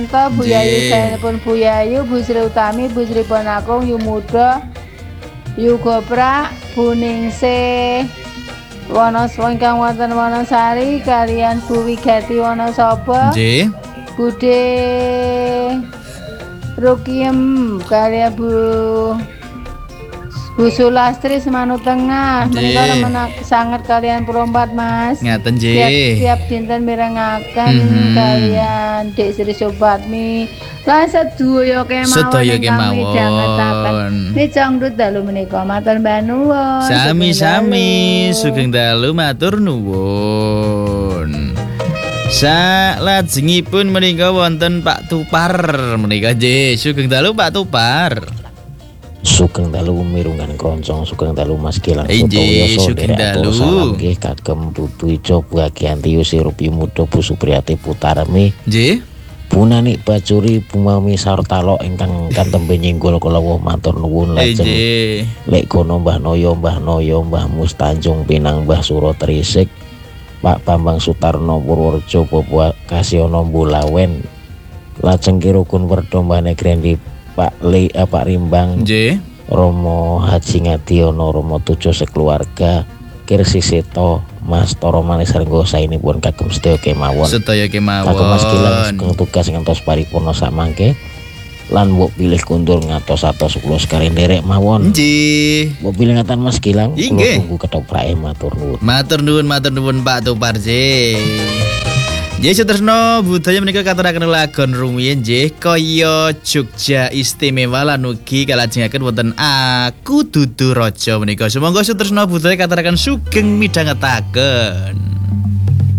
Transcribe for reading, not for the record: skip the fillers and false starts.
Bu Yayu saenipun Bu Yayu, Bu Sri Utami, Bu Sri Bonakung, Yu Muda, Yu Goprak, Bu Ningsih, ingkang wonten Wonosari kaliyan Bu Wigati Wonosobo, Nggih. Bude Rukiem kaliyan Bu Sulastri Semanu Tengah menika remen sanget kalian Prompat Mas. Ngaten nggih. Tiap dinten mirengaken kalian Dek Sri Sobatmi lan sedaya kemawon midhangetaken nicangdut dalu menika matur mbah nuwun. Sami-sami sugeng dalu matur nuwun. Salajengipun menika wonten Pak Tupar menika nggih sugeng dalu Pak Tupar. Sugeng dalu mirungan kroncong sugeng dalu Mas Gilang Sotoyoso sugeng dalu salam nggih kagem Putu Ijo Bu Agianti Sirupi Muda Bu Supriyati Putarmi nggih Bu Nanik Bacuri Bu Mami Sartalo ingkang tembe nyinggol kula matur nuwun lajeng lek kono Mbah Noyo Mbah Mus Tanjung Pinang Mbah Suro Trisik Pak Bambang Sutarno Purworejo Bapak Kasyono Bulawen lajeng Kirukun Werdo Mbah Negrendi Pak Rimbang Romo Haji Ngadiono Romo Tujo sekeluarga Kirsi Seto Mas Toro Manis Renggo saenipun kagem sedaya kemawon kagem Mas Gilang sugeng tugas ngantos paripurna samangke lan mbok pilih kundur ngatos atos kula sekali nderek mawon nggih mbok pilih ngatan Mas Gilang kula tunggu ketoprak matur nuwun Pak Tupar Nggih Sutresno budaya menika katuraken lagon rumiyin nggih kaya Jogja istimewa lan ugi kalajengaken wonten Aku Dudu Raja menika. Sumangga Sutresno budaya katuraken sugeng midhangetaken.